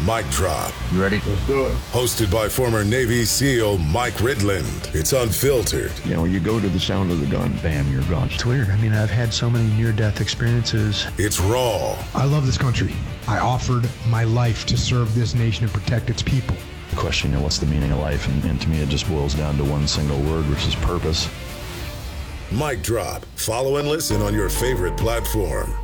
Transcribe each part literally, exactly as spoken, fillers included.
Mic Drop. You ready? Let's do it. Hosted by former Navy SEAL Mike Ridland. It's unfiltered. You know, you go to the sound of the gun, bam, you're gone. It's weird. I mean, I've had so many near-death experiences. It's raw. I love this country. I offered my life to serve this nation and protect its people. The question, you know, what's the meaning of life? And, and to me, it just boils down to one single word, which is purpose. Mic Drop. Follow and listen on your favorite platform.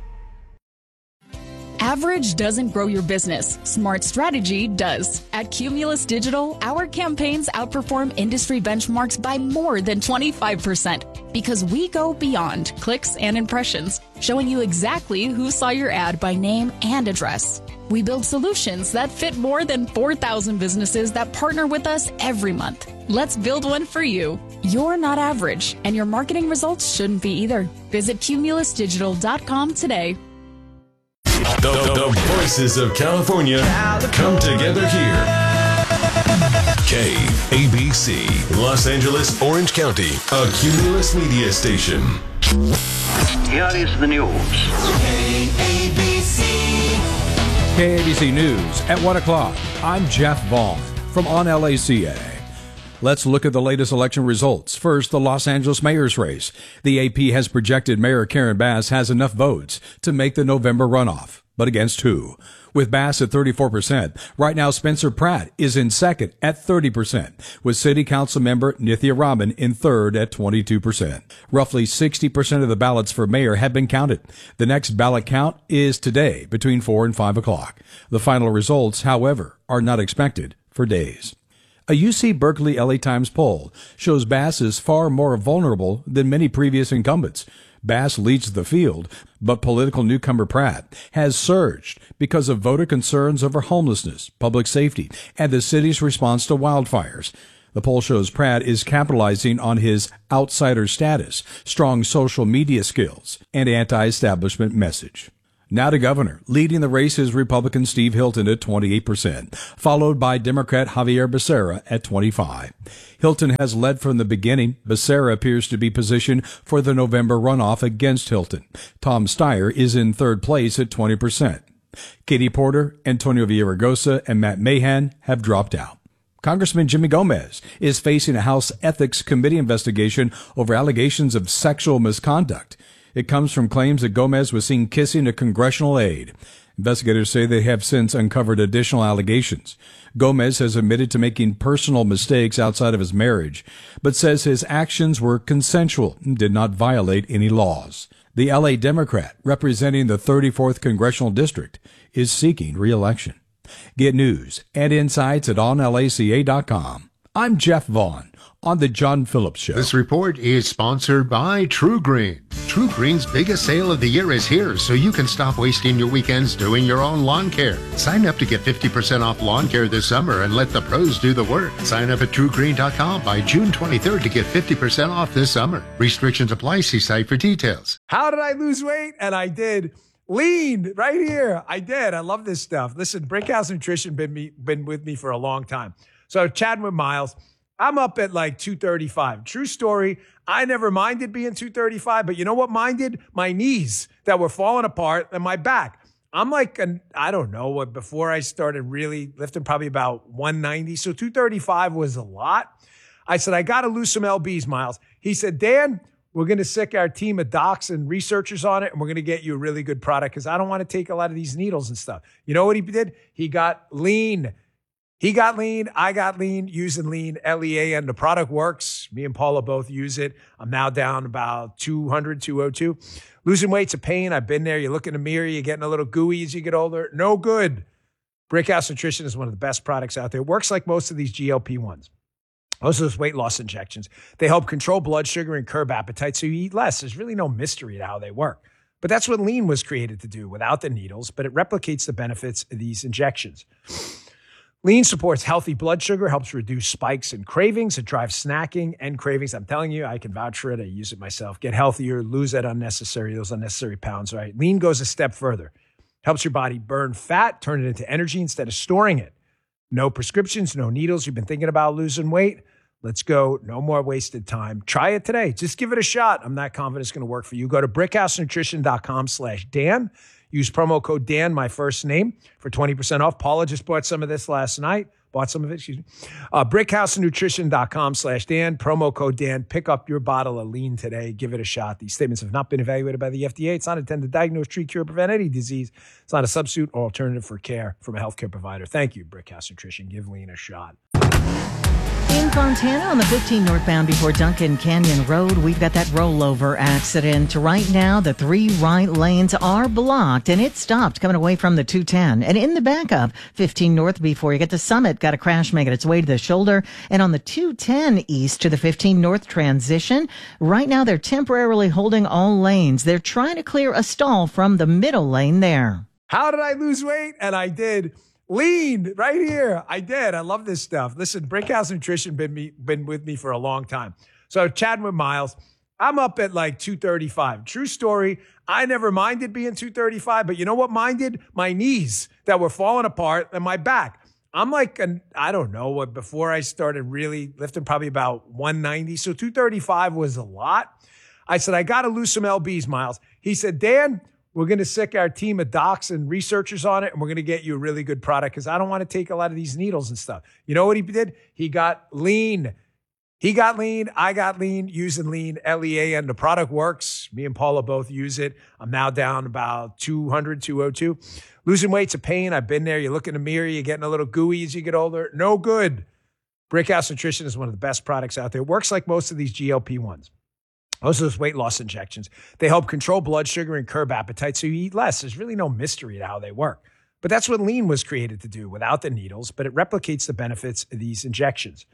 Average doesn't grow your business. Smart strategy does. At Cumulus Digital, our campaigns outperform industry benchmarks by more than twenty-five percent because we go beyond clicks and impressions, showing you exactly who saw your ad by name and address. We build solutions that fit more than four thousand businesses that partner with us every month. Let's build one for you. You're not average, and your marketing results shouldn't be either. Visit cumulus digital dot com today. The, the voices of California come together here. K A B C, Los Angeles, Orange County, a Cumulus media station. Here is the news. K A B C. K A B C News at one o'clock. I'm Jeff Vaughn from On L A C A. Let's look at the latest election results. First, the Los Angeles mayor's race. The A P has projected Mayor Karen Bass has enough votes to make the November runoff. But against who? With Bass at thirty-four percent. Right now, Spencer Pratt is in second at thirty percent, with City Council member Nithya Raman in third at twenty-two percent. Roughly sixty percent of the ballots for mayor have been counted. The next ballot count is today between four and five o'clock. The final results, however, are not expected for days. A U C Berkeley L A Times poll shows Bass is far more vulnerable than many previous incumbents. Bass leads the field, but political newcomer Pratt has surged because of voter concerns over homelessness, public safety, and the city's response to wildfires. The poll shows Pratt is capitalizing on his outsider status, strong social media skills, and anti-establishment message. Now to governor. Leading the race is Republican Steve Hilton at twenty-eight percent, followed by Democrat Javier Becerra at twenty-five percent. Hilton has led from the beginning. Becerra appears to be positioned for the November runoff against Hilton. Tom Steyer is in third place at twenty percent. Katie Porter, Antonio Villaraigosa, and Matt Mahan have dropped out. Congressman Jimmy Gomez is facing a House Ethics Committee investigation over allegations of sexual misconduct. It comes from claims that Gomez was seen kissing a congressional aide. Investigators say they have since uncovered additional allegations. Gomez has admitted to making personal mistakes outside of his marriage, but says his actions were consensual and did not violate any laws. The L A Democrat, representing the thirty-fourth Congressional District, is seeking re-election. Get news and insights at on L A C A dot com. I'm Jeff Vaughn on The John Phillips Show. This report is sponsored by True Green. True Green's biggest sale of the year is here, so you can stop wasting your weekends doing your own lawn care. Sign up to get fifty percent off lawn care this summer and let the pros do the work. Sign up at true green dot com by June twenty-third to get fifty percent off this summer. Restrictions apply. See site for details. How did I lose weight? And I did. Lean right here. I did. I love this stuff. Listen, Brickhouse Nutrition been me been with me for a long time. So chatting with Miles, I'm up at like two thirty-five. True story. I never minded being two thirty-five, but you know what minded? My knees that were falling apart and my back. I'm like, an, I don't know what, before I started really lifting, probably about one ninety. So two thirty-five was a lot. I said, I got to lose some L Bs, Miles. He said, Dan, we're going to sick our team of docs and researchers on it, and we're going to get you a really good product because I don't want to take a lot of these needles and stuff. You know what he did? He got lean. He got lean. I got lean using lean, L E A N. The product works. Me and Paula both use it. I'm now down about two hundred, two oh two. Losing weight's a pain. I've been there. You look in the mirror, you're getting a little gooey as you get older. No good. Brickhouse Nutrition is one of the best products out there. It works like most of these G L P ones. Most of those weight loss injections. They help control blood sugar and curb appetite so you eat less. There's really no mystery to how they work. But that's what lean was created to do without the needles, but it replicates the benefits of these injections. Lean supports healthy blood sugar, helps reduce spikes and cravings. It drives snacking and cravings. I'm telling you, I can vouch for it. I use it myself. Get healthier, lose that unnecessary, those unnecessary pounds, right? Lean goes a step further. Helps your body burn fat, turn it into energy instead of storing it. No prescriptions, no needles. You've been thinking about losing weight? Let's go. No more wasted time. Try it today. Just give it a shot. I'm not confident it's going to work for you. Go to brickhouse nutrition dot com slash Dan. Use promo code Dan, my first name, for twenty percent off. Paula just bought some of this last night. Bought some of it, excuse me. Uh, brickhousenutrition.com slash Dan, promo code Dan. Pick up your bottle of lean today. Give it a shot. These statements have not been evaluated by the F D A. It's not intended to diagnose, treat, cure, prevent any disease. It's not a substitute or alternative for care from a healthcare provider. Thank you, Brickhouse Nutrition. Give lean a shot. In Fontana on the fifteen northbound before Duncan Canyon Road, we've got that rollover accident. Right now, the three right lanes are blocked, and it stopped coming away from the two ten. And in the backup, fifteen north before you get to Summit, got a crash making its way to the shoulder. And on the two ten east to the fifteen north transition, right now they're temporarily holding all lanes. They're trying to clear a stall from the middle lane there. How did I lose weight? And I did. Lean right here. I did. I love this stuff. Listen, Brickhouse Nutrition been me been with me for a long time. So chatting with Miles, I'm up at like two thirty-five. True story. I never minded being two thirty-five, but you know what minded? My knees that were falling apart and my back. I'm like, an, I don't know what, before I started really lifting, probably about one ninety. So two thirty-five was a lot. I said, I got to lose some L Bs, Miles. He said, Dan, we're going to sick our team of docs and researchers on it, and we're going to get you a really good product because I don't want to take a lot of these needles and stuff. You know what he did? He got lean. He got lean. I got lean using lean, L E A, and the product works. Me and Paula both use it. I'm now down about two hundred, two oh two. Losing weight's a pain. I've been there. You look in the mirror, you're getting a little gooey as you get older. No good. Brickhouse Nutrition is one of the best products out there. It works like most of these G L P ones. Most of those weight loss injections, they help control blood sugar and curb appetite so you eat less. There's really no mystery to how they work. But that's what lean was created to do without the needles, but it replicates the benefits of these injections.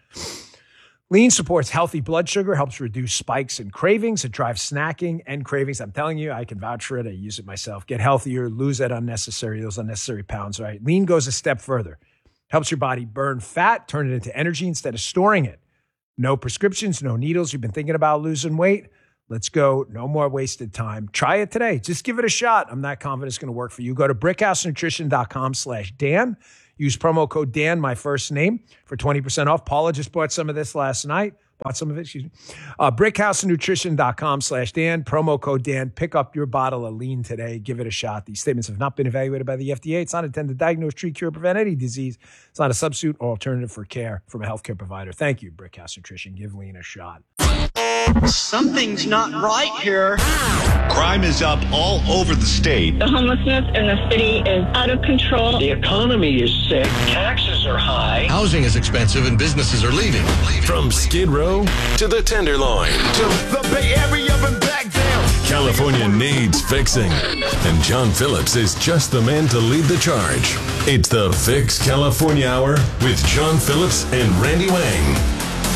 Lean supports healthy blood sugar, helps reduce spikes and cravings. It drives snacking and cravings. I'm telling you, I can vouch for it. I use it myself. Get healthier, lose that unnecessary, those unnecessary pounds, right? Lean goes a step further. Helps your body burn fat, turn it into energy instead of storing it. No prescriptions, no needles. You've been thinking about losing weight? Let's go. No more wasted time. Try it today. Just give it a shot. I'm not confident it's going to work for you. Go to brickhousenutrition.com slash Dan. Use promo code Dan, my first name, for twenty percent off. Paula just bought some of this last night. Bought some of it, excuse me. Uh, brickhousenutrition.com slash Dan. Promo code Dan. Pick up your bottle of lean today. Give it a shot. These statements have not been evaluated by the F D A. It's not intended to diagnose, treat, cure, prevent any disease. It's not a substitute or alternative for care from a healthcare provider. Thank you, Brickhouse Nutrition. Give lean a shot. Something's not right here. Crime is up all over the state. The homelessness in the city is out of control. The economy is sick. Taxes are high. Housing is expensive and businesses are leaving. From Skid Row to the Tenderloin to the Bay Area and back down. California needs fixing. And John Phillips is just the man to lead the charge. It's the Fix California Hour with John Phillips and Randy Wang.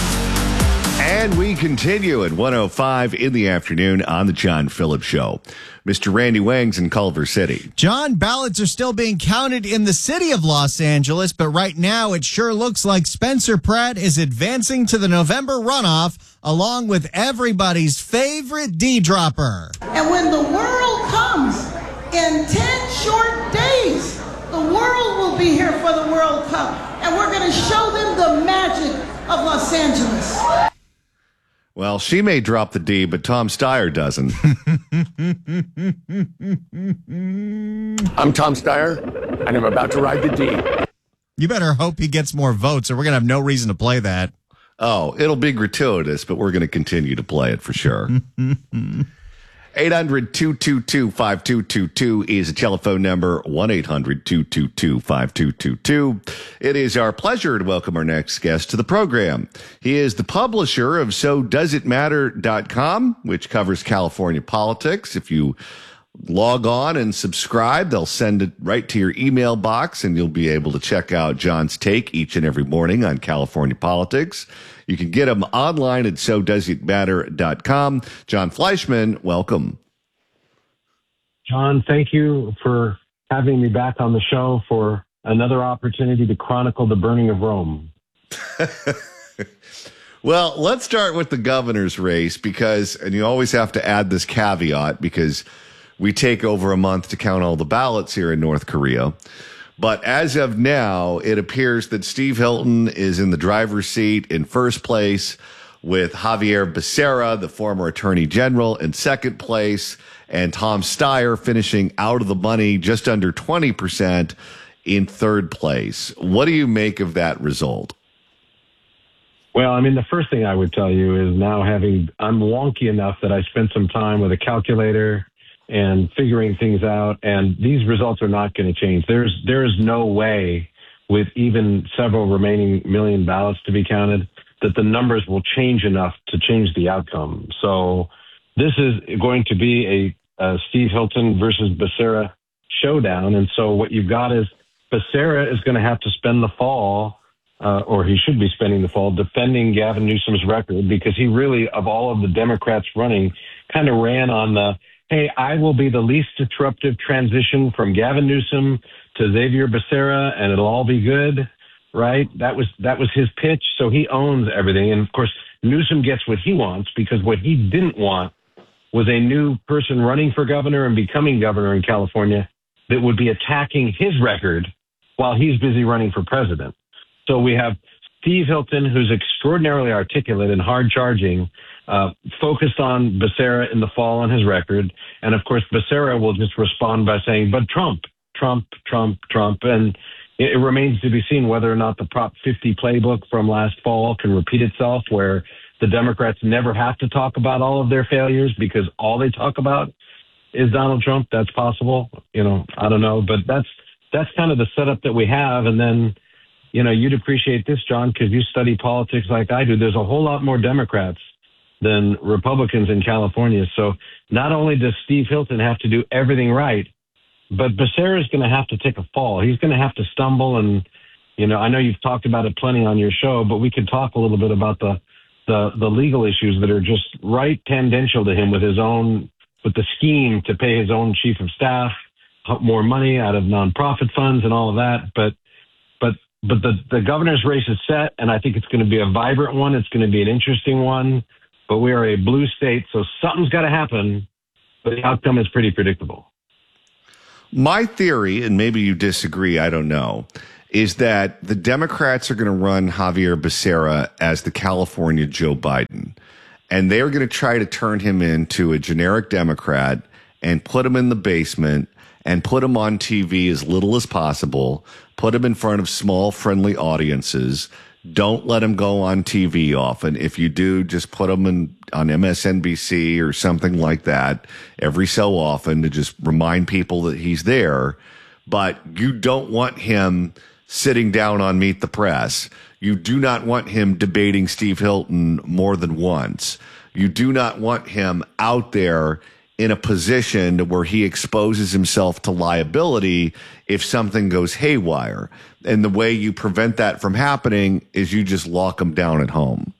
And we continue at one oh five in the afternoon on the John Phillips Show. Mister Randy Wang's in Culver City. John, ballots are still being counted in the city of Los Angeles, but right now it sure looks like Spencer Pratt is advancing to the November runoff along with everybody's favorite D-dropper. And when the world comes in ten short days, the world will be here for the World Cup, and we're going to show them the magic of Los Angeles. Well, she may drop the D, but Tom Steyer doesn't. I'm Tom Steyer, and I'm about to ride the D. You better hope he gets more votes, or we're going to have no reason to play that. Oh, it'll be gratuitous, but we're going to continue to play it for sure. eight hundred, two two two, five two two two is a telephone number, one eight hundred, two two two, five two two two. It is our pleasure to welcome our next guest to the program. He is the publisher of so does it matter dot com, which covers California politics. If you log on and subscribe, they'll send it right to your email box, and you'll be able to check out John's take each and every morning on California politics. You can get him online at so does it matter dot com. John Fleischman, welcome. John, thank you for having me back on the show for another opportunity to chronicle the burning of Rome. Well, let's start with the governor's race because, and you always have to add this caveat because we take over a month to count all the ballots here in North Korea. But as of now, it appears that Steve Hilton is in the driver's seat in first place with Javier Becerra, the former attorney general, in second place. and Tom Steyer finishing out of the money just under twenty percent in third place. What do you make of that result? Well, I mean, the first thing I would tell you is now having, I'm wonky enough that I spent some time with a calculator and figuring things out, and these results are not going to change. There's, there is no way with even several remaining million ballots to be counted that the numbers will change enough to change the outcome. So this is going to be a, a Steve Hilton versus Becerra showdown. And so what you've got is Becerra is going to have to spend the fall Uh, or he should be spending the fall defending Gavin Newsom's record, because he really, of all of the Democrats running, kind of ran on the, hey, I will be the least disruptive transition from Gavin Newsom to Xavier Becerra, and it'll all be good, right? That was that was his pitch, so he owns everything. And, of course, Newsom gets what he wants, because what he didn't want was a new person running for governor and becoming governor in California that would be attacking his record while he's busy running for president. So we have Steve Hilton, who's extraordinarily articulate and hard-charging, uh, focused on Becerra in the fall on his record. And, of course, Becerra will just respond by saying, but Trump, Trump, Trump, Trump. And it, it remains to be seen whether or not the Prop fifty playbook from last fall can repeat itself, where the Democrats never have to talk about all of their failures because all they talk about is Donald Trump. That's possible. You know, I don't know. But that's that's kind of the setup that we have. And then, you know, you'd appreciate this, John, because you study politics like I do. There's a whole lot more Democrats than Republicans in California. So not only does Steve Hilton have to do everything right, but Becerra is going to have to take a fall. He's going to have to stumble. And, you know, I know you've talked about it plenty on your show, but we could talk a little bit about the, the, the legal issues that are just right tangential to him with his own, with the scheme to pay his own chief of staff more money out of nonprofit funds and all of that. But But the, the governor's race is set, and I think it's going to be a vibrant one. It's going to be an interesting one. But we are a blue state, so something's got to happen. But the outcome is pretty predictable. My theory, and maybe you disagree, I don't know, is that the Democrats are going to run Xavier Becerra as the California Joe Biden. And they're going to try to turn him into a generic Democrat and put him in the basement and put him on T V as little as possible, put him in front of small, friendly audiences. Don't let him go on T V often. If you do, just put him in, on M S N B C or something like that every so often to just remind people that he's there. But you don't want him sitting down on Meet the Press. You do not want him debating Steve Hilton more than once. You do not want him out there in a position where he exposes himself to liability if something goes haywire. And the way you prevent that from happening is you just lock him down at home.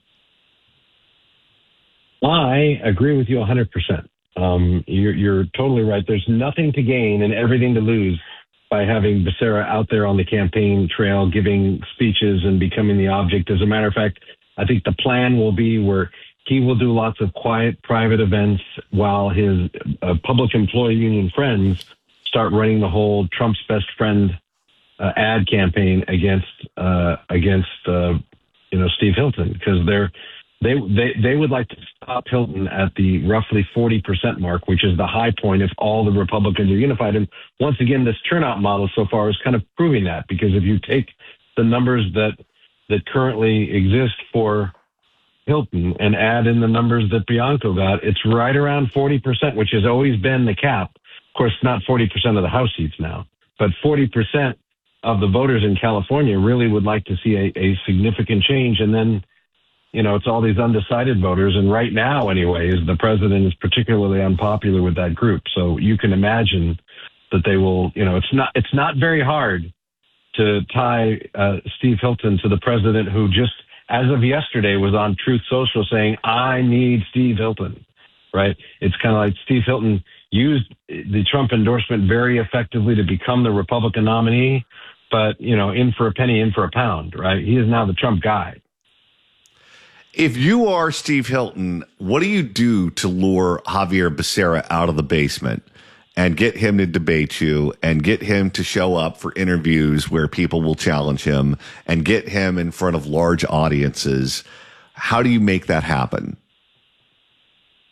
I agree with you one hundred percent. Um, you're, you're totally right. There's nothing to gain and everything to lose by having Becerra out there on the campaign trail, giving speeches and becoming the object. As a matter of fact, I think the plan will be where he will do lots of quiet, private events while his uh, public employee union friends start running the whole Trump's best friend uh, ad campaign against uh, against uh, you know Steve Hilton, because they're they they they would like to stop Hilton at the roughly forty percent mark, which is the high point if all the Republicans are unified. And once again, this turnout model so far is kind of proving that, because if you take the numbers that that currently exist for Hilton and add in the numbers that Bianco got, it's right around forty percent, which has always been the cap. Of course, not forty percent of the House seats now, but forty percent of the voters in California really would like to see a, a significant change. And then, you know, it's all these undecided voters. And right now, anyways, the president is particularly unpopular with that group. So you can imagine that they will, you know, it's not, it's not very hard to tie uh, Steve Hilton to the president, who just, as of yesterday, was on Truth Social saying, I need Steve Hilton, right? It's kind of like Steve Hilton used the Trump endorsement very effectively to become the Republican nominee, but, you know, in for a penny, in for a pound, right? He is now the Trump guy. If you are Steve Hilton, what do you do to lure Xavier Becerra out of the basement and get him to debate you and get him to show up for interviews where people will challenge him and get him in front of large audiences? How do you make that happen?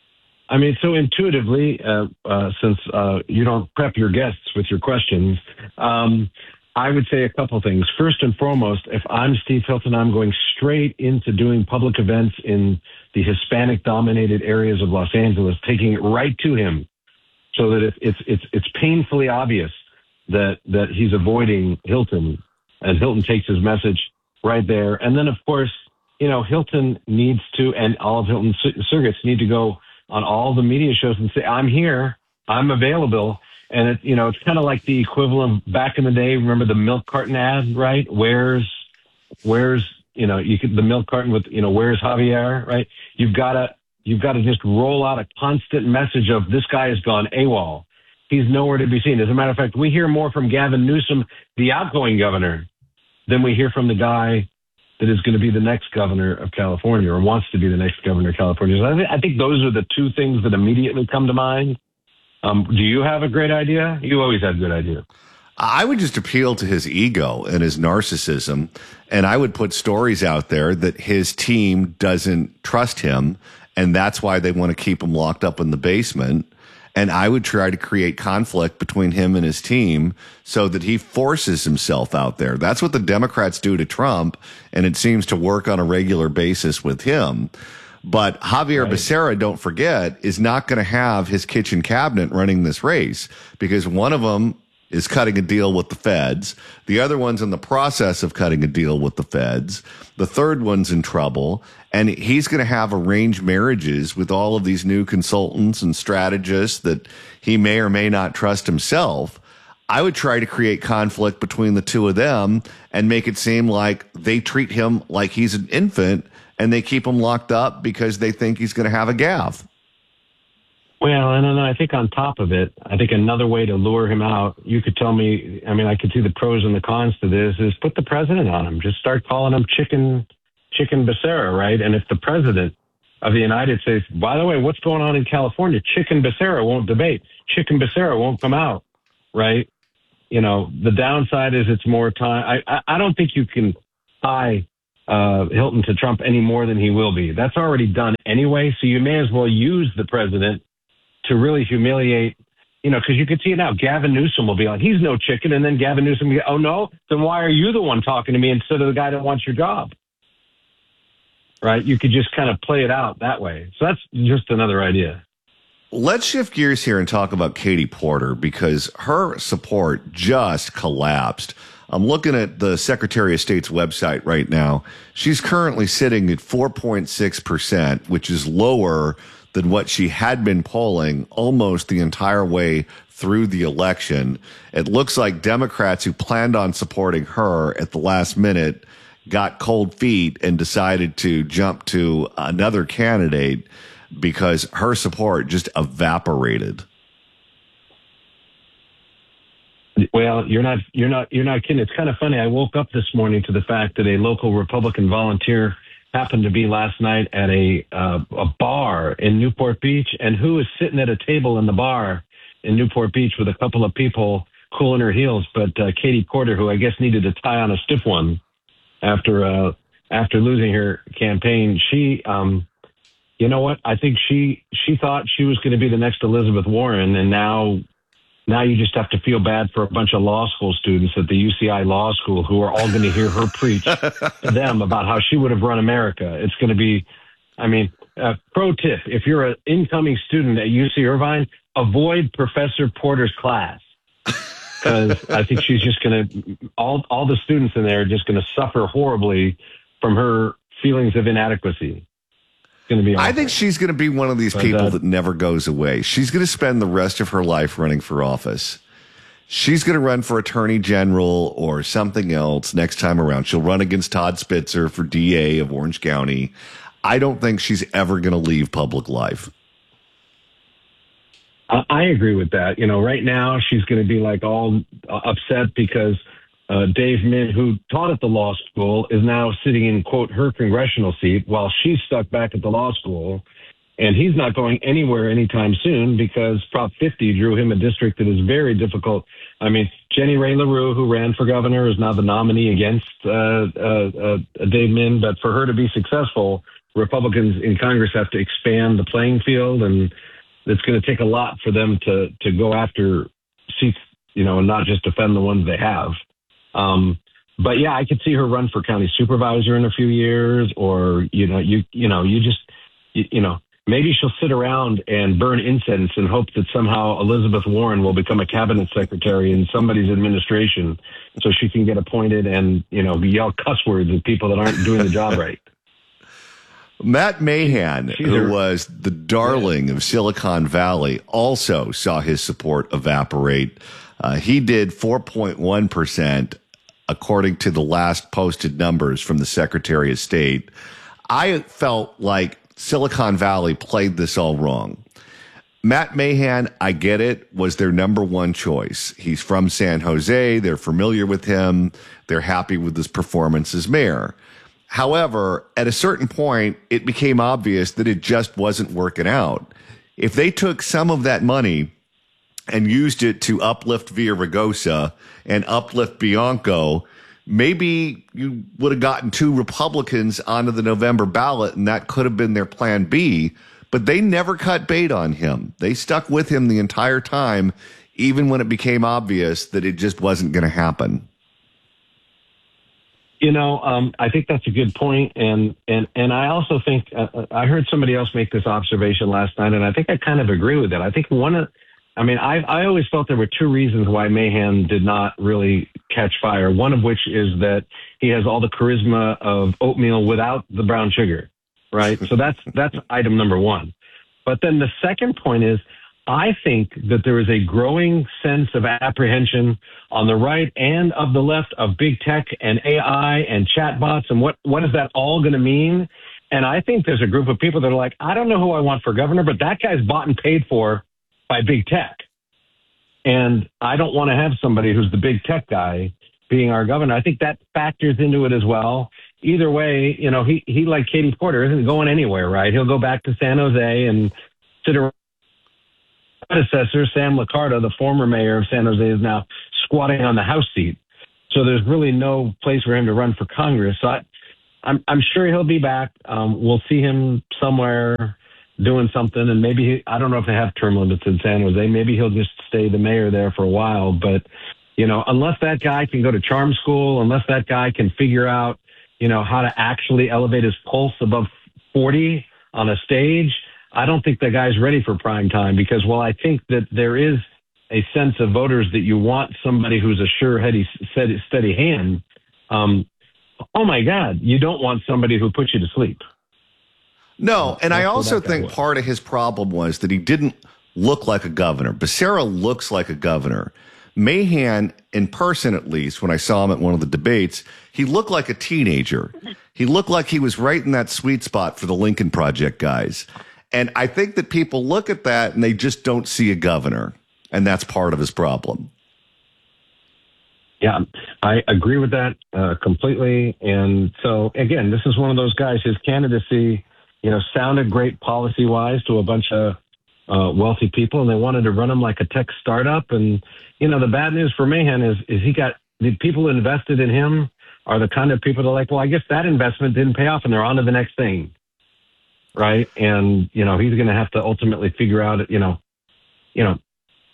I mean, so intuitively, uh, uh, since uh, you don't prep your guests with your questions, um, I would say a couple things. First and foremost, if I'm Steve Hilton, I'm going straight into doing public events in the Hispanic-dominated areas of Los Angeles, taking it right to him, so that if it's it's it's painfully obvious that that he's avoiding Hilton, and Hilton takes his message right there. And then, of course, you know, Hilton needs to, and all of Hilton's surrogates need to go on all the media shows and say, I'm here, I'm available. And it, you know, it's kind of like the equivalent of back in the day. Remember the milk carton ad, right? Where's, where's, you know, you could, the milk carton with, you know, where's Javier, right? You've got to, you've got to just roll out a constant message of this guy has gone AWOL. He's nowhere to be seen. As a matter of fact, we hear more from Gavin Newsom, the outgoing governor, than we hear from the guy that is going to be the next governor of California, or wants to be the next governor of California. So I, th- I think those are the two things that immediately come to mind. Um, do you have a great idea? You always have good ideas. I would just appeal to his ego and his narcissism, and I would put stories out there that his team doesn't trust him, and that's why they want to keep him locked up in the basement. And I would try to create conflict between him and his team so that he forces himself out there. That's what the Democrats do to Trump, and it seems to work on a regular basis with him. But Javier right. Becerra, don't forget, is not going to have his kitchen cabinet running this race, because one of them is cutting a deal with the feds. The other one's in the process of cutting a deal with the feds. The third one's in trouble. And he's going to have arranged marriages with all of these new consultants and strategists that he may or may not trust himself. I would try to create conflict between the two of them and make it seem like they treat him like he's an infant and they keep him locked up because they think he's going to have a gaffe. Well, and then I think on top of it, I think another way to lure him out, you could tell me, I mean, I could see the pros and the cons to this, is put the president on him. Just start calling him Chicken Chicken Becerra, right? And if the president of the United States, by the way, what's going on in California? Chicken Becerra won't debate. Chicken Becerra won't come out, right? You know, the downside is it's more time. I, I, I don't think you can tie uh, Hilton to Trump any more than he will be. That's already done anyway. So you may as well use the president to really humiliate, you know, because you can see it now. Gavin Newsom will be like, he's no chicken. And then Gavin Newsom will be, oh, no, then why are you the one talking to me instead of the guy that wants your job? Right? You could just kind of play it out that way. So that's just another idea. Let's shift gears here and talk about Katie Porter, because her support just collapsed. I'm looking at the Secretary of State's website right now. She's currently sitting at four point six percent, which is lower than what she had been polling almost the entire way through the election. It looks like Democrats who planned on supporting her at the last minute got cold feet and decided to jump to another candidate because her support just evaporated. Well, you're not, you're not, you're not kidding. It's kind of funny. I woke up this morning to the fact that a local Republican volunteer happened to be last night at a uh, a bar in Newport Beach, and who is sitting at a table in the bar in Newport Beach with a couple of people cooling her heels, but uh, Katie Porter, who I guess needed to tie on a stiff one after uh, after losing her campaign. She, um, you know what? I think she she thought she was going to be the next Elizabeth Warren, and now now you just have to feel bad for a bunch of law school students at the U C I Law School who are all going to hear her preach to them about how she would have run America. It's going to be, I mean, uh, pro tip, if you're an incoming student at U C Irvine, avoid Professor Porter's class. Because I think she's just going to, all all the students in there are just going to suffer horribly from her feelings of inadequacy. It's going to be awful. I think she's going to be one of these but, people uh, that never goes away. She's going to spend the rest of her life running for office. She's going to run for attorney general or something else next time around. She'll run against Todd Spitzer for D A of Orange County. I don't think she's ever going to leave public life. I agree with that. You know, right now she's going to be like all upset because uh, Dave Min, who taught at the law school, is now sitting in, quote, her congressional seat while she's stuck back at the law school. And he's not going anywhere anytime soon because Prop fifty drew him a district that is very difficult. I mean, Jenny Ray LaRue, who ran for governor, is now the nominee against uh, uh, uh, Dave Min. But for her to be successful, Republicans in Congress have to expand the playing field, and it's going to take a lot for them to to go after seats, you know, and not just defend the ones they have. Um, but yeah, I could see her run for county supervisor in a few years, or you know, you you know, you just you, you know, maybe she'll sit around and burn incense and hope that somehow Elizabeth Warren will become a cabinet secretary in somebody's administration, so she can get appointed and you know yell cuss words at people that aren't doing the job right. Matt Mahan, She's who a- was the darling of Silicon Valley, also saw his support evaporate. Uh, he did four point one percent, according to the last posted numbers from the Secretary of State. I felt like Silicon Valley played this all wrong. Matt Mahan, I get it, was their number one choice. He's from San Jose. They're familiar with him. They're happy with his performance as mayor. However, at a certain point, it became obvious that it just wasn't working out. If they took some of that money and used it to uplift Villaraigosa and uplift Bianco, maybe you would have gotten two Republicans onto the November ballot, and that could have been their plan B. But they never cut bait on him. They stuck with him the entire time, even when it became obvious that it just wasn't going to happen. You know, um, I think that's a good point, and and and I also think uh, I heard somebody else make this observation last night, and I think I kind of agree with it. I think one of, I mean, I I always felt there were two reasons why Mahan did not really catch fire. One of which is that he has all the charisma of oatmeal without the brown sugar, right? So that's that's item number one. But then the second point is, I think that there is a growing sense of apprehension on the right and of the left of big tech and A I and chatbots and what, what is that all going to mean? And I think there's a group of people that are like, I don't know who I want for governor, but that guy's bought and paid for by big tech. And I don't want to have somebody who's the big tech guy being our governor. I think that factors into it as well. Either way, you know, he, he like Katie Porter, isn't going anywhere, right? He'll go back to San Jose and sit around. Predecessor, Sam Liccardo, the former mayor of San Jose, is now squatting on the House seat. So there's really no place for him to run for Congress. So I, I'm, I'm sure he'll be back. Um, we'll see him somewhere doing something, and maybe he, I don't know if they have term limits in San Jose. Maybe he'll just stay the mayor there for a while. But, you know, unless that guy can go to charm school, unless that guy can figure out, you know, how to actually elevate his pulse above forty on a stage, I don't think the guy's ready for prime time, because while I think that there is a sense of voters that you want somebody who's a sure, heady, steady, steady hand, um, oh my God, you don't want somebody who puts you to sleep. No, and I also think was. part of his problem was that he didn't look like a governor. Becerra looks like a governor. Mahan, in person at least, when I saw him at one of the debates, he looked like a teenager. He looked like he was right in that sweet spot for the Lincoln Project guys. And I think that people look at that and they just don't see a governor. And that's part of his problem. Yeah, I agree with that uh, completely. And so, again, this is one of those guys, his candidacy, you know, sounded great policy-wise to a bunch of uh, wealthy people, and they wanted to run him like a tech startup. And, you know, the bad news for Mahan is, is he got the people who invested in him are the kind of people that are like, well, I guess that investment didn't pay off, and they're on to the next thing. Right. And, you know, he's going to have to ultimately figure out, you know, you know,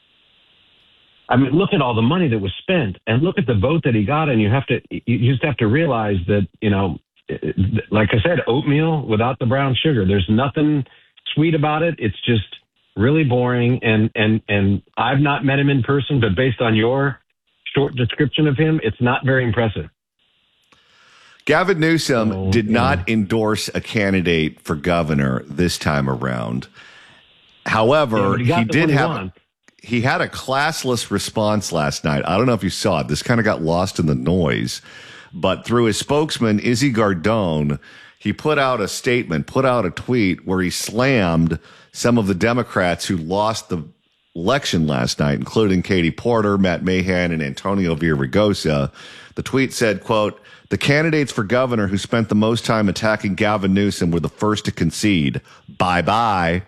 I mean, look at all the money that was spent and look at the vote that he got. And you have to, you just have to realize that, you know, like I said, oatmeal without the brown sugar, there's nothing sweet about it. It's just really boring. And, and, and I've not met him in person, but based on your short description of him, it's not very impressive. Gavin Newsom oh, did yeah. not endorse a candidate for governor this time around. However, yeah, he, he did have won. he had a classless response last night. I don't know if you saw it. This kind of got lost in the noise. But through his spokesman, Izzy Gardone, he put out a statement, put out a tweet where he slammed some of the Democrats who lost the election last night, including Katie Porter, Matt Mahan, and Antonio Villaraigosa. The tweet said, quote, "The candidates for governor who spent the most time attacking Gavin Newsom were the first to concede. Bye-bye."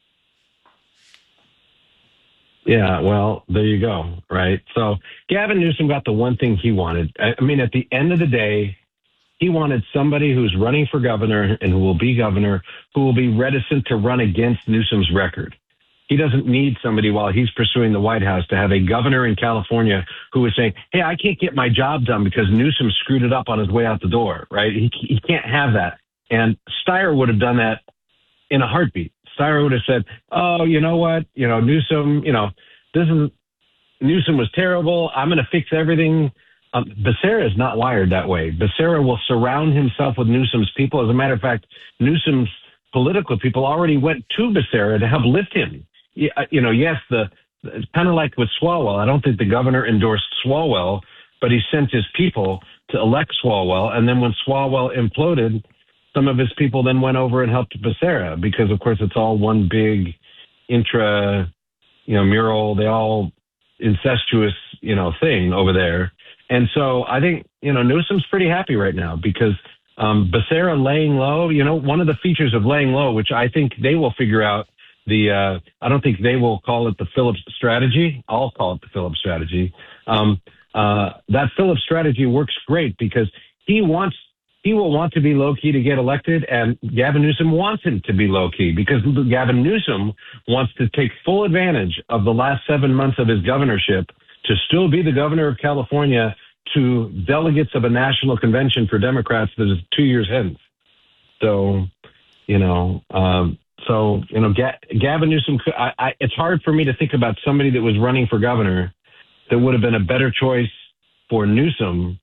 Yeah, well, there you go, right? So Gavin Newsom got the one thing he wanted. I mean, at the end of the day, he wanted somebody who's running for governor and who will be governor, who will be reticent to run against Newsom's record. He doesn't need somebody while he's pursuing the White House to have a governor in California who is saying, hey, I can't get my job done because Newsom screwed it up on his way out the door, right? He, he can't have that. And Steyer would have done that in a heartbeat. Steyer would have said, oh, you know what? You know, Newsom, you know, this is, Newsom was terrible. I'm going to fix everything. Um, Becerra is not wired that way. Becerra will surround himself with Newsom's people. As a matter of fact, Newsom's political people already went to Becerra to help lift him. You know, yes, the it's kind of like with Swalwell. I don't think the governor endorsed Swalwell, but he sent his people to elect Swalwell. And then when Swalwell imploded, some of his people then went over and helped Becerra because, of course, it's all one big intra, you know, mural. They all incestuous, you know, thing over there. And so I think, you know, Newsom's pretty happy right now because um, Becerra laying low, you know, one of the features of laying low, which I think they will figure out. The uh, I don't think they will call it the Phillips strategy. I'll call it the Phillips strategy. Um, uh, that Phillips strategy works great because he wants he will want to be low key to get elected, and Gavin Newsom wants him to be low key because Gavin Newsom wants to take full advantage of the last seven months of his governorship to still be the governor of California to delegates of a national convention for Democrats that is two years hence. So, you know. Um, So, you know, Gavin Newsom, I, I, it's hard for me to think about somebody that was running for governor that would have been a better choice for Newsom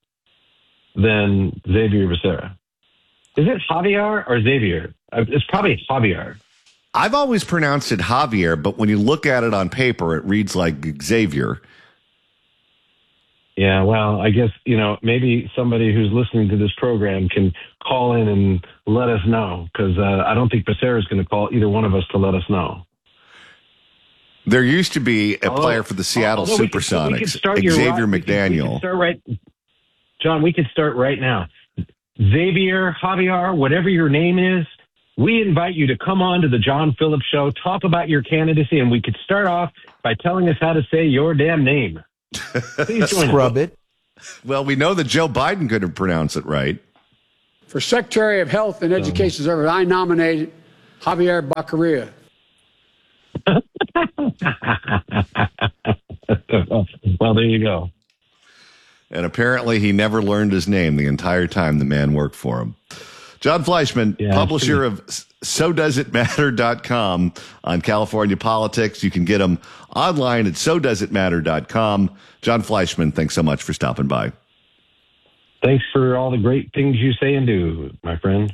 than Xavier Becerra. Is it Javier or Xavier? It's probably Javier. I've always pronounced it Javier, but when you look at it on paper, it reads like Xavier. Yeah, well, I guess, you know, maybe somebody who's listening to this program can call in and let us know, because uh, I don't think Becerra is going to call either one of us to let us know. There used to be a although, player for the Seattle Supersonics, Xavier right, McDaniel. We could, we could start right, John, we could start right now. Xavier, Javier, whatever your name is, we invite you to come on to the John Phillips Show, talk about your candidacy, and we could start off by telling us how to say your damn name. Scrub it. Well, we know that Joe Biden couldn't pronounce it right. For Secretary of Health and Education Service, I nominated Javier Baccaria. Well, there you go. And apparently he never learned his name the entire time the man worked for him. John Fleischman, yeah, publisher of so does it matter dot com on California politics. You can get him online at so does it matter dot com. John Fleischman, thanks so much for stopping by. Thanks for all the great things you say and do, my friend.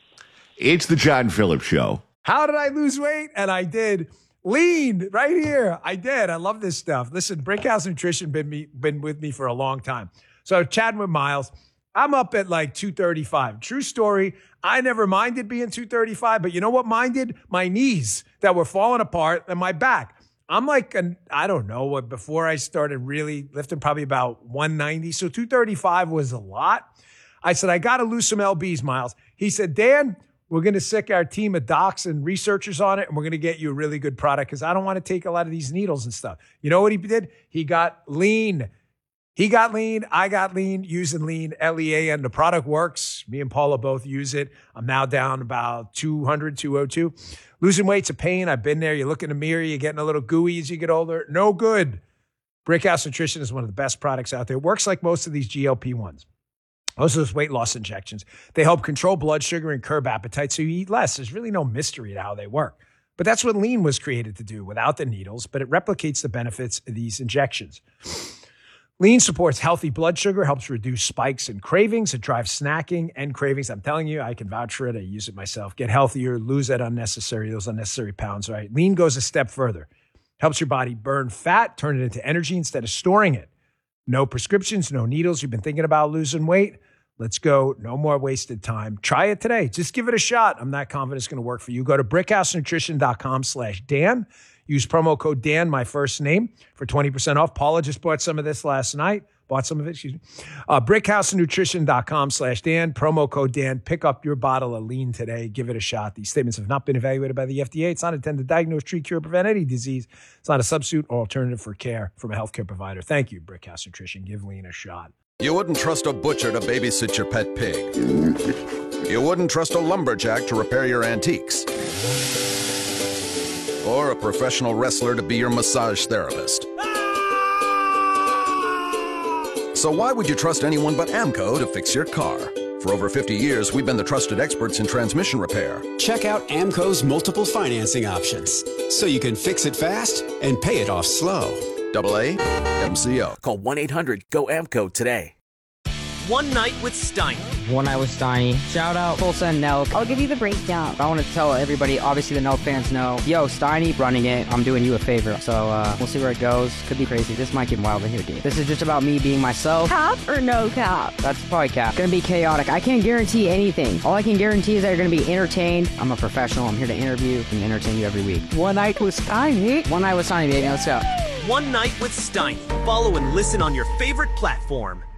It's the John Phillips Show. How did I lose weight? And I did. Lean right here. I did. I love this stuff. Listen, Brickhouse Nutrition been me been with me for a long time. So chatting with Miles. I'm up at like two thirty-five. True story. I never minded being two thirty-five, but you know what minded? My knees that were falling apart and my back. I'm like, an, I don't know what, before I started really lifting, probably about one ninety. So two thirty-five was a lot. I said, I got to lose some L Bs, Miles. He said, Dan, we're going to sick our team of docs and researchers on it, and we're going to get you a really good product because I don't want to take a lot of these needles and stuff. You know what he did? He got lean. He got lean. I got lean using lean, L E A, and the product works. Me and Paula both use it. I'm now down about two hundred, two oh two. Losing weight's a pain. I've been there. You look in the mirror, you're getting a little gooey as you get older. No good. Brickhouse Nutrition is one of the best products out there. It works like most of these G L P ones. Most of those weight loss injections. They help control blood sugar and curb appetite so you eat less. There's really no mystery to how they work. But that's what lean was created to do without the needles, but it replicates the benefits of these injections. Lean supports healthy blood sugar, helps reduce spikes and cravings. It drives snacking and cravings. I'm telling you, I can vouch for it. I use it myself. Get healthier, lose that unnecessary, those unnecessary pounds, right? Lean goes a step further. Helps your body burn fat, turn it into energy instead of storing it. No prescriptions, no needles. You've been thinking about losing weight? Let's go. No more wasted time. Try it today. Just give it a shot. I'm not confident it's going to work for you. Go to brickhousenutrition.com slash Dan. Use promo code Dan, my first name, for twenty percent off. Paula just bought some of this last night. Bought some of it, excuse me. Uh, brickhousenutrition.com slash Dan. Promo code Dan. Pick up your bottle of lean today. Give it a shot. These statements have not been evaluated by the F D A. It's not intended to diagnose, treat, cure, or prevent any disease. It's not a substitute or alternative for care from a healthcare provider. Thank you, Brickhouse Nutrition. Give lean a shot. You wouldn't trust a butcher to babysit your pet pig. You wouldn't trust a lumberjack to repair your antiques. or a professional wrestler to be your massage therapist. So why would you trust anyone but AMCO to fix your car? For over fifty years, we've been the trusted experts in transmission repair. Check out AMCO's multiple financing options, so you can fix it fast and pay it off slow. Double A M C O. Call one eight hundred G O A M C O today. One Night with Steiny. One Night with Steiny. Shout out Tulsa and Nelk. I'll give you the breakdown. I want to tell everybody, obviously the Nelk fans know, yo, Steiny running it. I'm doing you a favor. So uh, we'll see where it goes. Could be crazy. This might get wild in here, dude. This is just about me being myself. Cap or no cap? That's probably cap. Gonna be chaotic. I can't guarantee anything. All I can guarantee is that you're gonna be entertained. I'm a professional. I'm here to interview and entertain you every week. One Night with Steiny. One Night with Steiny, baby. Let's go. One Night with Steiny. Follow and listen on your favorite platform.